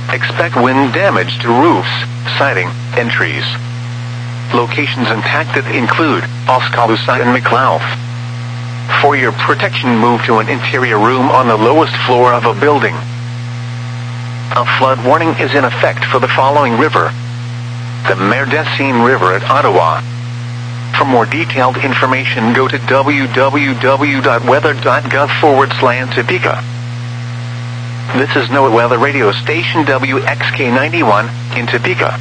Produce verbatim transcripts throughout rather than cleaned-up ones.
Expect wind damage to roofs, siding, and trees. Locations impacted include Oskaloosa and McLeod. For your protection, move to an interior room on the lowest floor of a building. A flood warning is in effect for the following river: the Merdecine River at Ottawa. For more detailed information, go to w w w dot weather dot gov forward slash Topeka. This is NOAA Weather Radio Station W X K ninety-one in Topeka.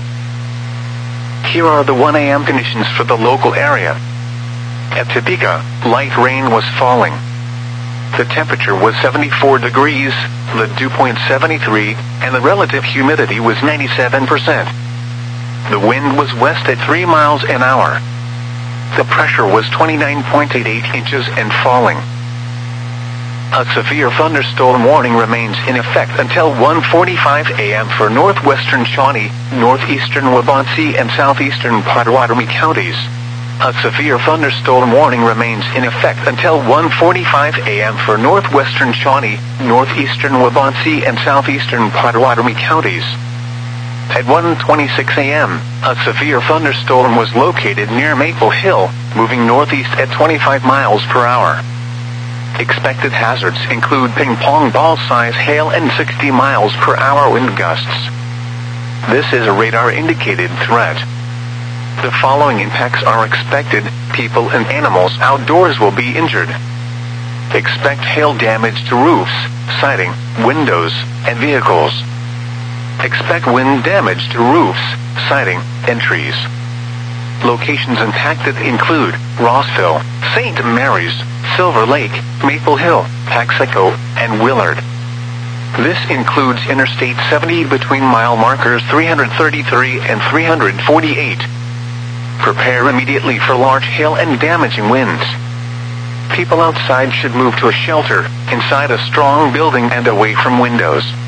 Here are the one a m conditions for the local area. At Topeka, light rain was falling. The temperature was seventy-four degrees, the dew point seventy-three, and the relative humidity was ninety-seven percent. The wind was west at three miles an hour. The pressure was twenty-nine point eight eight inches and falling. A severe thunderstorm warning remains in effect until one forty-five a m for northwestern Shawnee, northeastern Waubonsee, and southeastern Potawatomi counties. A severe thunderstorm warning remains in effect until one forty-five a m for northwestern Shawnee, northeastern Waubonsee, and southeastern Potawatomi counties. At one twenty-six a m, a severe thunderstorm was located near Maple Hill, moving northeast at twenty-five miles per hour. Expected hazards include ping-pong ball-size hail and sixty miles per hour wind gusts. This is a radar-indicated threat. The following impacts are expected: people and animals outdoors will be injured. Expect hail damage to roofs, siding, windows, and vehicles. Expect wind damage to roofs, siding, and trees. Locations impacted include Rossville, Saint Mary's, Silver Lake, Maple Hill, Paxico, and Willard. This includes Interstate seventy between mile markers three thirty-three and three forty-eight. Prepare immediately for large hail and damaging winds. People outside should move to a shelter, inside a strong building and away from windows.